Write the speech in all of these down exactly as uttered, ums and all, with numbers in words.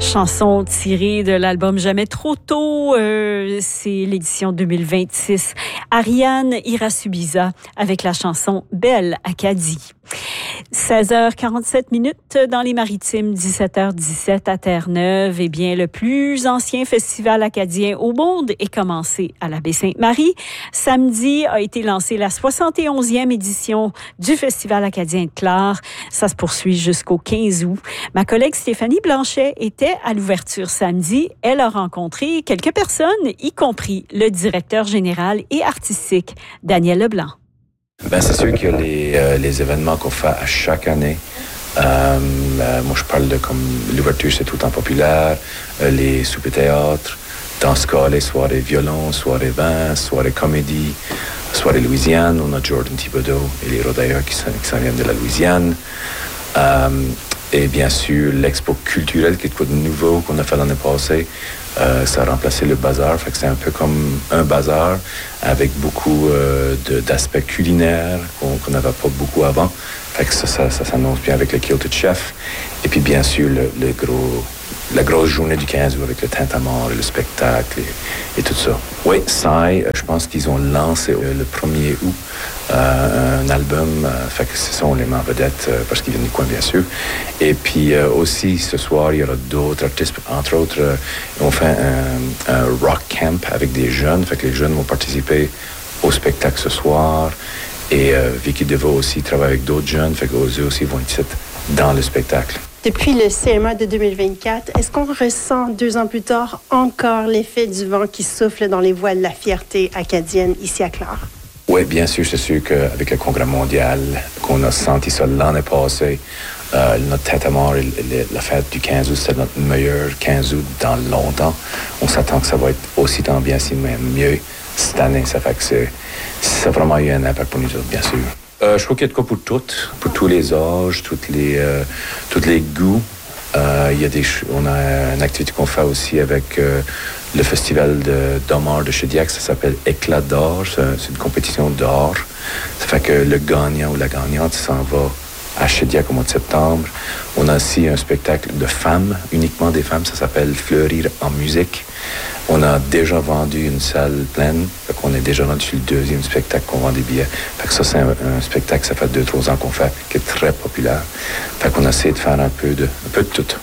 Chanson tirée de l'album Jamais trop tôt, euh, c'est l'édition deux mille vingt-six. Ariane Irasubiza avec la chanson Belle Acadie. seize heures quarante-sept minutes dans les Maritimes, dix-sept heures dix-sept à Terre-Neuve. Eh bien, le plus ancien festival acadien au monde est commencé à la Baie-Sainte-Marie. Samedi a été lancée la soixante et onzième édition du Festival acadien de Clare. Ça se poursuit jusqu'au quinze août. Ma collègue Stéphanie Blanchet était à l'ouverture samedi. Elle a rencontré quelques personnes, y compris le directeur général et artistique, Daniel Leblanc. Ben, c'est sûr qu'il y a les, euh, les événements qu'on fait à chaque année. Euh, euh, moi, je parle de comme l'ouverture, c'est tout le temps populaire, euh, les soupers théâtre, dans ce cas, les soirées violon, soirées vin, soirées comédie, soirées Louisiane. On a Jordan Thibodeau et les Rodailleurs qui, qui s'en viennent de la Louisiane. Euh, et bien sûr, l'expo culturelle qui est quoi de nouveau qu'on a fait l'année passée. Euh, ça a remplacé le bazar, fait que c'est un peu comme un bazar avec beaucoup euh, de, d'aspects culinaires qu'on, qu'on n'avait pas beaucoup avant. Fait que ça, ça, ça s'annonce bien avec le Kilted Chef. Et puis bien sûr, le, le gros, la grosse journée du quinze août avec le tintamarre, le spectacle et, et tout ça. Oui, Sai, je pense qu'ils ont lancé euh, le premier août euh, un album. Euh, fait que c'est ça, on les met en vedette euh, parce qu'ils viennent du coin, bien sûr. Et puis euh, aussi, ce soir, il y aura d'autres artistes. Entre autres, euh, on fait un, un rock camp avec des jeunes. Fait que les jeunes vont participer au spectacle ce soir. Et euh, Vicky Deveau aussi travaille avec d'autres jeunes. Fait qu'eux aussi vont être dans le spectacle. Depuis le C M A de deux mille vingt-quatre, est-ce qu'on ressent deux ans plus tard encore l'effet du vent qui souffle dans les voiles de la fierté acadienne ici à Clare? Oui, bien sûr, c'est sûr qu'avec le congrès mondial, qu'on a senti ça l'année passée, euh, notre tintamarre, la fête du quinze août, c'est notre meilleur quinze août dans longtemps. On s'attend que ça va être aussi tant bien, si même mieux cette année. Ça fait que c'est, ça a vraiment eu un impact pour nous autres, bien sûr. Euh, je crois qu'il y a de quoi pour toutes, pour tous les âges, toutes les, euh, tous les goûts. Euh, il y a des, on a une activité qu'on fait aussi avec euh, le festival de, d'Omar de Chediac, ça s'appelle Éclat d'or, c'est, c'est une compétition d'or. Ça fait que le gagnant ou la gagnante s'en va à Chediac au mois de septembre. On a aussi un spectacle de femmes, uniquement des femmes, ça s'appelle Fleurir en musique. On a déjà vendu une salle pleine, fait qu'on est déjà rendu sur le deuxième spectacle qu'on vend des billets. Fait que ça, c'est un, un spectacle, ça fait deux, trois ans qu'on fait, qui est très populaire. Fait qu'on essaie de faire un peu de, un peu de tout.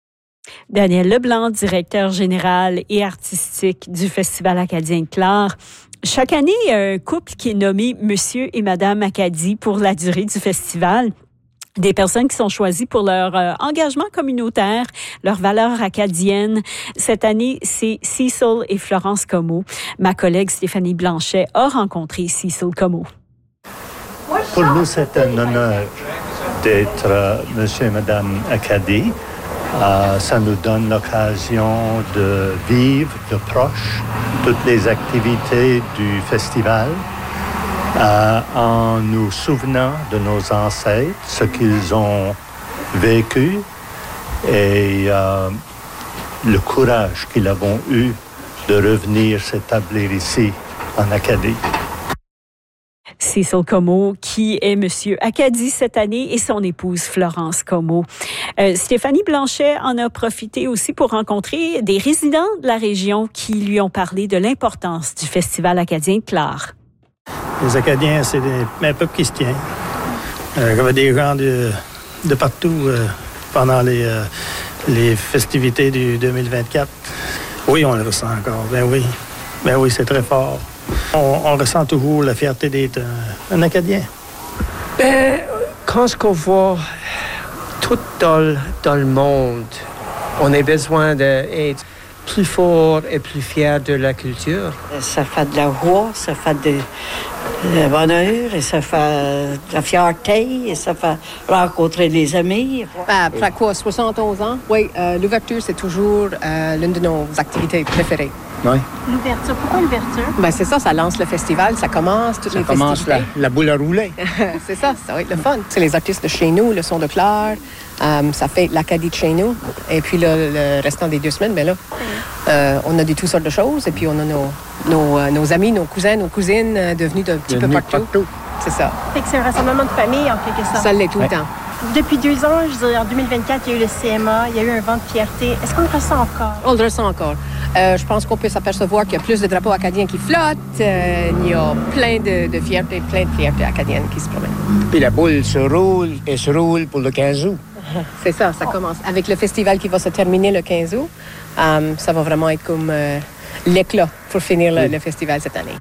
Daniel Leblanc, directeur général et artistique du Festival acadien de Clare. Chaque année, il y a un couple qui est nommé Monsieur et Madame Acadie pour la durée du festival. Des personnes qui sont choisies pour leur euh, engagement communautaire, leurs valeurs acadiennes. Cette année, c'est Cecil et Florence Comeau. Ma collègue Stéphanie Blanchet a rencontré Cecil Comeau. Pour nous, c'est un honneur d'être euh, Monsieur et Madame Acadie. Euh, ça nous donne l'occasion de vivre de proche toutes les activités du festival. Euh, en nous souvenant de nos ancêtres, ce qu'ils ont vécu et euh, le courage qu'ils ont eu de revenir s'établir ici, en Acadie. Cecil Comeau, qui est Monsieur Acadie cette année, et son épouse Florence Comeau. Euh, Stéphanie Blanchet en a profité aussi pour rencontrer des résidents de la région qui lui ont parlé de l'importance du Festival acadien de Clare. Les Acadiens, c'est des, un peuple qui se tient. Euh, il y avait des gens de, de partout euh, pendant les, euh, les festivités du deux mille vingt-quatre. Oui, on le ressent encore. Ben oui. Ben oui, c'est très fort. On, on ressent toujours la fierté d'être un, un Acadien. Ben, quand on voit tout dans le, dans le monde, on a besoin d'être plus fort et plus fier de la culture. Ça fait de la joie, ça fait de, de bonheur, et ça fait de la fierté, et ça fait rencontrer les amis. Ben, après quoi, soixante et onze ans? Oui, euh, l'ouverture, c'est toujours euh, l'une de nos activités préférées. Oui. L'ouverture, pourquoi l'ouverture? Ben, c'est ça, ça lance le festival, ça commence toutes ça les commence festivités. la, la boule à rouler. C'est ça, ça va être le fun. C'est les artistes de chez nous, le son de Clare, um, ça fait l'Acadie de chez nous. Et puis là, le restant des deux semaines, ben là, euh, on a de toutes sortes de choses. Et puis on a nos, nos, euh, nos amis, nos cousins, nos cousines euh, devenus d'un petit peu partout. partout. C'est ça. Fait que c'est un rassemblement de famille, en quelque sorte. Ça l'est tout le ouais. temps. depuis deux ans, je dirais en deux mille vingt-quatre, il y a eu le C M A, il y a eu un vent de fierté. Est-ce qu'on le ressent encore? On le ressent encore. Euh, je pense qu'on peut s'apercevoir qu'il y a plus de drapeaux acadiens qui flottent. Euh, il y a plein de, de fierté, plein de fierté acadienne qui se promènent. Puis la boule se roule et se roule pour le quinze août. C'est ça, ça commence. Avec le festival qui va se terminer le quinze août, um, ça va vraiment être comme euh, l'éclat pour finir le, le festival cette année.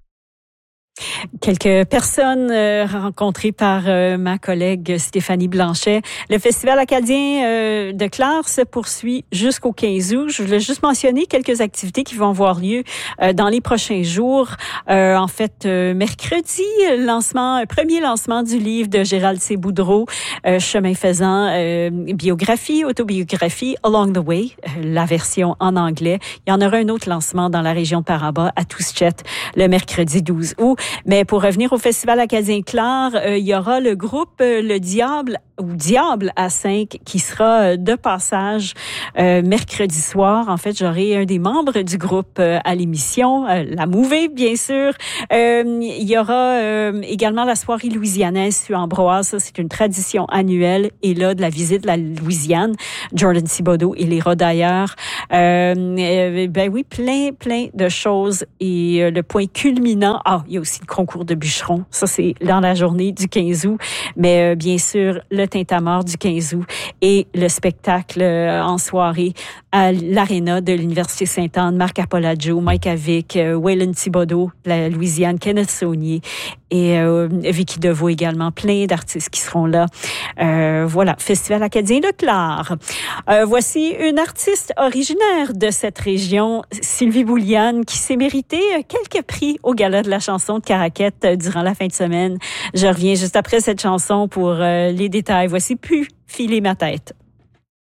Quelques personnes euh, rencontrées par euh, ma collègue Stéphanie Blanchet. Le Festival acadien euh, de Clare se poursuit jusqu'au quinze août. Je voulais juste mentionner quelques activités qui vont avoir lieu euh, dans les prochains jours. Euh, en fait, euh, mercredi, lancement, premier lancement du livre de Gérald C. Boudreau, euh, Chemin faisant, euh, biographie, autobiographie, Along the Way, euh, la version en anglais. Il y en aura un autre lancement dans la région de Paraba, à Touschet, le mercredi douze août. Mais pour revenir au Festival acadien Clare, euh, il y aura le groupe euh, Le Diable ou Diable à cinq qui sera euh, de passage euh, mercredi soir. En fait, j'aurai un des membres du groupe euh, à l'émission, euh, la Mouvée, bien sûr. Euh, il y aura euh, également la soirée louisianaise sur Ambroise. Ça, c'est une tradition annuelle. Et là, de la visite de la Louisiane, Jordan Thibodeau et les Rodailleurs. Euh, euh, ben oui, plein, plein de choses. Et euh, le point culminant, ah, il y a aussi le concours de bûcherons. Ça, c'est dans la journée du quinze août. Mais euh, bien sûr, le tintamarre du quinze août et le spectacle euh, en soirée à l'Arena de l'Université Sainte-Anne, Marc Apolladjo, Mike Avic, euh, Waylon Thibodeau, la Louisiane, Kenneth Saunier et euh, Vicky Deveau également. Plein d'artistes qui seront là. Euh, voilà, Festival acadien de Clare. Euh, voici une artiste originaire de cette région, Sylvie Bouliane, qui s'est mérité quelques prix au Gala de la chanson de Caraquette durant la fin de semaine. Je reviens juste après cette chanson pour euh, les détails. Voici Pu filer ma tête.